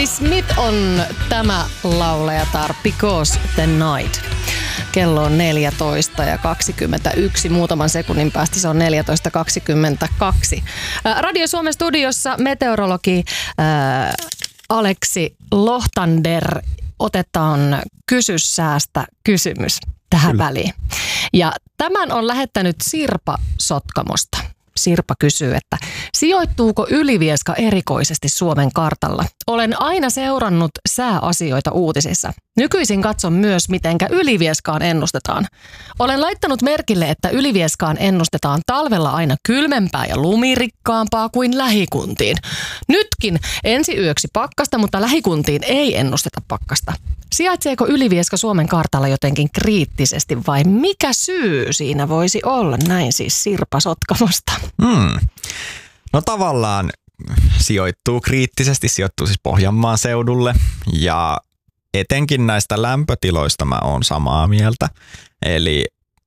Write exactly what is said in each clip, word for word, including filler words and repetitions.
Smith on tämä laulajatar, Because the Night. Kello on neljätoista ja kaksikymmentäyksi. Muutaman sekunnin päästä se on neljätoista kaksikymmentäkaksi. Radio Suomen studiossa meteorologi ää, Aleksi Lohtander. Otetaan kysy säästä kysymys tähän Kyllä. väliin. Ja tämän on lähettänyt Sirpa Sotkamosta. Sirpa kysyy, että sijoittuuko Ylivieska erikoisesti Suomen kartalla? Olen aina seurannut sääasioita uutisissa. Nykyisin katson myös, mitenkä Ylivieskaan ennustetaan. Olen laittanut merkille, että Ylivieskaan ennustetaan talvella aina kylmempää ja lumirikkaampaa kuin lähikuntiin. Nytkin ensi yöksi pakkasta, mutta lähikuntiin ei ennusteta pakkasta. Sijaitseeko Ylivieska Suomen kartalla jotenkin kriittisesti vai mikä syy siinä voisi olla? Näin siis Sirpa Sotkamosta. Hmm. No tavallaan sijoittuu kriittisesti, sijoittuu siis Pohjanmaan seudulle ja etenkin näistä lämpötiloista mä oon samaa mieltä. Eli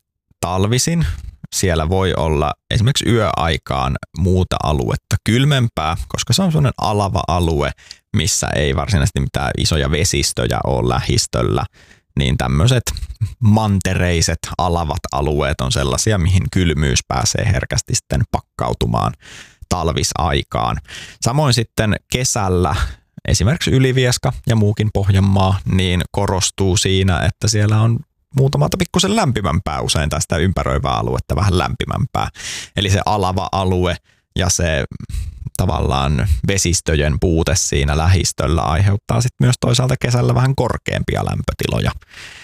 talvisin siellä voi olla esimerkiksi yöaikaan muuta aluetta kylmempää, koska se on sellainen alava alue, missä ei varsinaisesti mitään isoja vesistöjä ole lähistöllä. Niin tämmöiset mantereiset alavat alueet on sellaisia, mihin kylmyys pääsee herkästi sitten pakkautumaan talvisaikaan. Samoin sitten kesällä esimerkiksi Ylivieska ja muukin Pohjanmaa niin korostuu siinä, että siellä on muutamata pikkusen lämpimämpää usein tästä ympäröivää aluetta vähän lämpimämpää. Eli se alava alue ja se tavallaan vesistöjen puute siinä lähistöllä aiheuttaa sitten myös toisaalta kesällä vähän korkeampia lämpötiloja.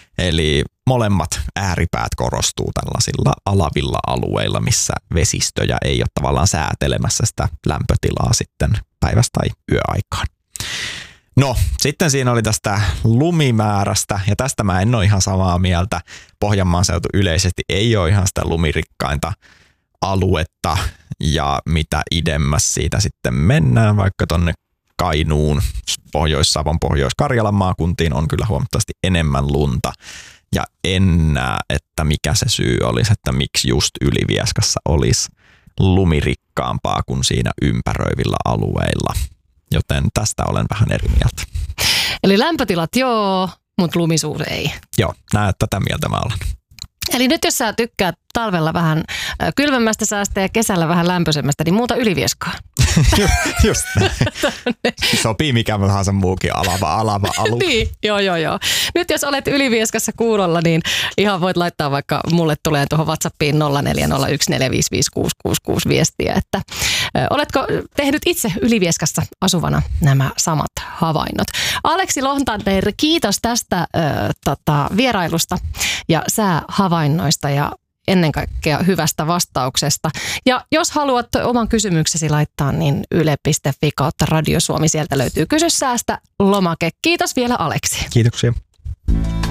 Eli molemmat ääripäät korostuu tällaisilla alavilla alueilla, missä vesistöjä ei ole tavallaan säätelemässä sitä lämpötilaa sitten päivästä tai yöaikaan. No, sitten siinä oli tästä lumimäärästä, ja tästä mä en ole ihan samaa mieltä. Pohjanmaan seutu yleisesti ei ole ihan sitä lumirikkainta aluetta, ja mitä idemmäs siitä sitten mennään, vaikka tonne Kainuun, Pohjois-Savon, Pohjois-Karjalan maakuntiin on kyllä huomattavasti enemmän lunta. Ja en näe, että mikä se syy olisi, että miksi just Ylivieskassa olisi lumirikkaampaa kuin siinä ympäröivillä alueilla. Joten tästä olen vähän eri mieltä. Eli lämpötilat joo, mutta lumisuus ei. Joo, näet tätä mieltä mä olen. Eli nyt jos sä tykkäät talvella vähän kylmemmästä säästä ja kesällä vähän lämpöisemmästä, niin muuta Ylivieskaa. Just näin. Sopii mikä tahansa muukin alava, alava alue. Niin, joo, joo, joo. Nyt jos olet Ylivieskassa kuulolla, niin ihan voit laittaa vaikka mulle tulee tuohon WhatsAppiin nolla neljä nolla yksi neljä viisi viisi kuusi kuusi kuusi viestiä, että ö, oletko tehnyt itse Ylivieskassa asuvana nämä samat havainnot. Aleksi Lohtander, kiitos tästä ö, tota, vierailusta ja säähavainnoista ja ennen kaikkea hyvästä vastauksesta. Ja jos haluat oman kysymyksesi laittaa, niin yle piste fi kautta Radio Suomi. Sieltä löytyy Kysy säästä lomake. Kiitos vielä Aleksi. Kiitoksia.